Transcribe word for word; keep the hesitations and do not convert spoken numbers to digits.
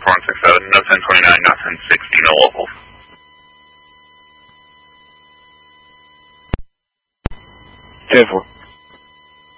four one six seven, no ten twenty-nine, no ten sixty, no locals. ten four.